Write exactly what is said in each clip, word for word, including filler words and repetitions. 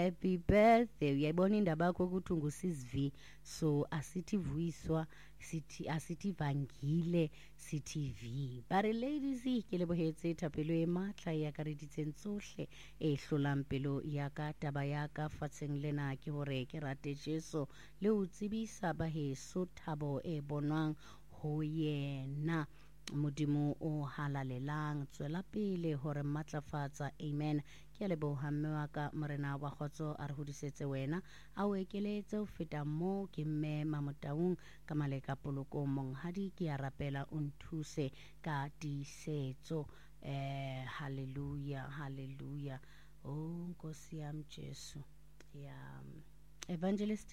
happy birthday. Uyayibona indaba yakho ukuthi ungusizvi, so asithi Vuyiswa, sithi asithi Vangile, sithi V. Bare ladies ke lebohetse thapelo e matla ya ka re ditseng tsohle e hlolang pelo ya ka taba ya ka fatseng lena ke hore ke rate Jesu le o tsebisa ba heso thabo e bonwang ho yena. Modimo o halalelang tswela pele hore matlafatsa. Amen. Ke a leboha mme wa ka morena wa kgotso a re hodisetse wena a o ekeletse ho feta mo ke mme Mamotaung ka maleka poloko monghadi ke a rapela o nthuse ka tisetso. eh hallelujah hallelujah. Oh Nkosi yami Jesu. Yeah. Evangelist,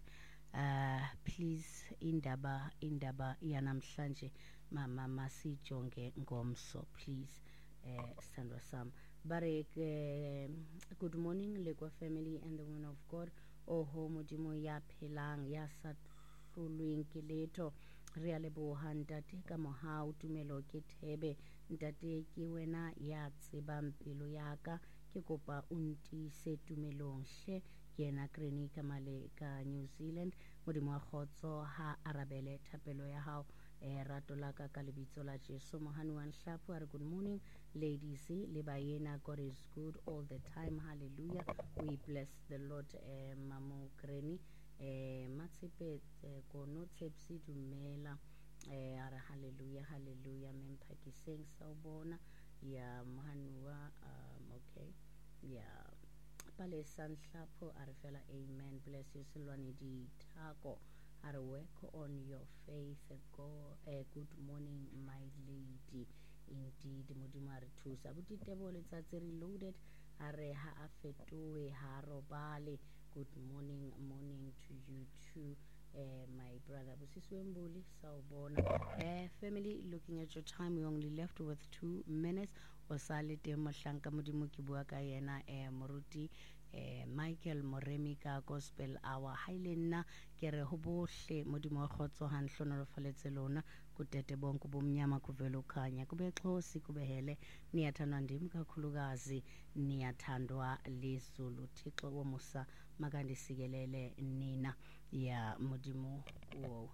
uh please indaba indaba yanamhlanje mama masijonge ngomso please. eh sithandwa sam bare eh, good morning Lekwa family and the woman of God. Oho modimo ya phelang ya sa hlolweng ke letho re a leboha ntate ka mohau tumelo ke thebe ntate ke wena ya tsebang pelo ya ka ke kopa o ntise tumelong hle ke ena Kreni ka male ka New Zealand. Modimo wa kgotso ha arabele thapelo ya hao eh rato la ka ka lebitso la Jesu. Mohani wa Nhlapo are good morning ladies le bayena. God is good all the time. Hallelujah. We bless the Lord. eh Mamo Kreni eh matsipe eh, kono tsepsi dumela eh ara hallelujah hallelujah memphakiseng sawubona ya Mohanua. um okay yeah pale Sanhlapho a re fela amen. Bless you Silwane di Thako a re work on your faith. Go eh, good morning my lady. Indeed modimo a re thusa abuti tebo letsatsi reloaded a re ha a fetoe ha robale. Good morning morning to you too. Uh, my brother Busiswe Mbuli sawubona. Uh, family, looking at your time, we only left with two minutes. Osale te mohlanka modimo ke bua ka yena eh moruti eh Michael Moremi ka gospel hour hailena ke re ho bohle modimo wa khotso han hlonolofaletse lona kutete bonke bomnyama kuvela ukhanya kube xhosi kube hele niyathandwa ndim kakhulukazi niyathandwa lizulu Thixo womusa makandisikelele nina ya modimo wo.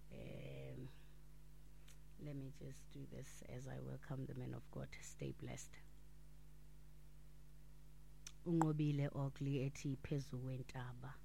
um Let me just do this as I welcome the men of God. Stay blessed. Unqobile Ogli ethi phezu kwentaba.